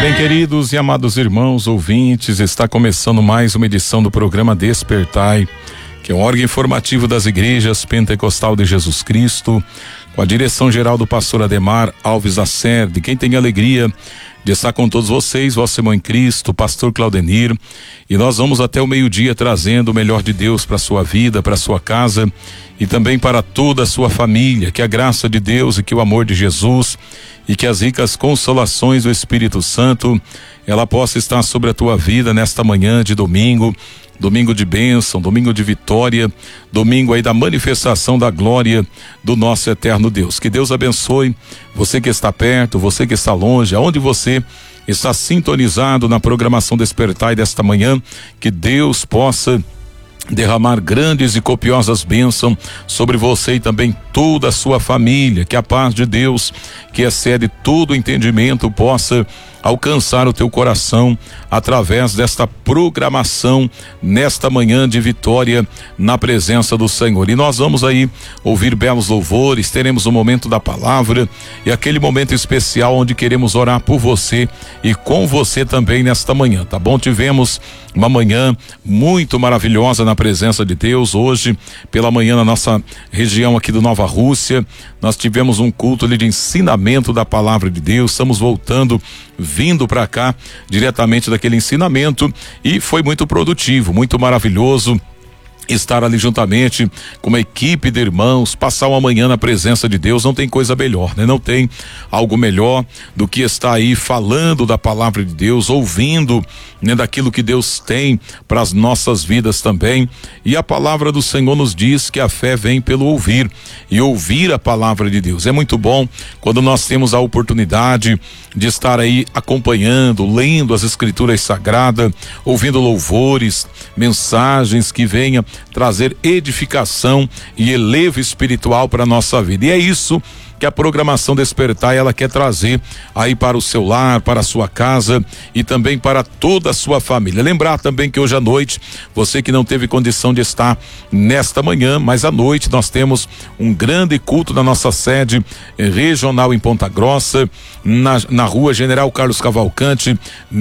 Bem, queridos e amados irmãos ouvintes, está começando mais uma edição do programa Despertai, que é o órgão informativo das igrejas Pentecostal de Jesus Cristo, com a direção geral do pastor Ademar Alves Lacerda. Quem tem a alegria de estar com todos vocês, vosso irmão em Cristo, pastor Claudenir, e nós vamos até o meio-dia trazendo o melhor de Deus para a sua vida, para a sua casa e também para toda a sua família. Que a graça de Deus e que o amor de Jesus e que as ricas consolações do Espírito Santo ela possa estar sobre a tua vida nesta manhã de domingo de bênção, domingo de vitória, domingo aí da manifestação da glória do nosso eterno Deus. Que Deus abençoe você que está perto, você que está longe, aonde você está sintonizado na programação Despertai desta manhã, que Deus possa derramar grandes e copiosas bênçãos sobre você e também toda a sua família. Que a paz de Deus, que excede todo entendimento, possa alcançar o teu coração através desta programação nesta manhã de vitória na presença do Senhor. E nós vamos aí ouvir belos louvores, teremos um momento da palavra e aquele momento especial onde queremos orar por você e com você também nesta manhã, tá bom? Tivemos uma manhã muito maravilhosa na presença de Deus. Hoje pela manhã na nossa região aqui do Nova Rússia, nós tivemos um culto ali de ensinamento da palavra de Deus. Estamos voltando, vindo para cá diretamente daquele ensinamento e foi muito produtivo, muito maravilhoso estar ali juntamente com uma equipe de irmãos, passar uma manhã na presença de Deus. Não tem coisa melhor, né? Não tem algo melhor do que estar aí falando da palavra de Deus, ouvindo, né, daquilo que Deus tem para as nossas vidas também. E a palavra do Senhor nos diz que a fé vem pelo ouvir e ouvir a palavra de Deus. É muito bom quando nós temos a oportunidade de estar aí acompanhando, lendo as escrituras sagradas, ouvindo louvores, mensagens que venham trazer edificação e elevo espiritual para a nossa vida. E é isso que a programação Despertar ela quer trazer aí para o seu lar, para a sua casa e também para toda a sua família. Lembrar também que hoje à noite, você que não teve condição de estar nesta manhã, mas à noite nós temos um grande culto na nossa sede regional em Ponta Grossa, na rua General Carlos Cavalcante,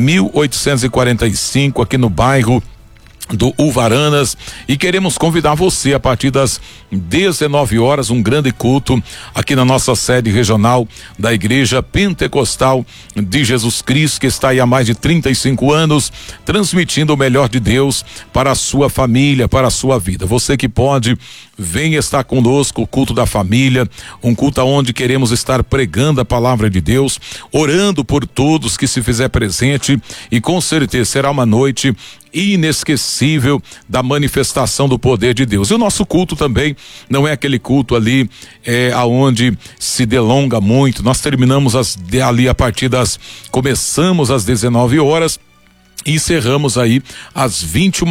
1845, aqui no bairro do Uvaranas, e queremos convidar você a partir das 19 horas, um grande culto aqui na nossa sede regional da Igreja Pentecostal de Jesus Cristo, que está aí há mais de 35 anos, transmitindo o melhor de Deus para a sua família, para a sua vida. Você que pode, venha estar conosco, o culto da família, um culto onde queremos estar pregando a palavra de Deus, orando por todos que se fizer presente, e com certeza será uma noite inesquecível da manifestação do poder de Deus. E o nosso culto também não é aquele culto ali aonde se delonga muito. Nós terminamos ali começamos às 19 horas e encerramos aí às 21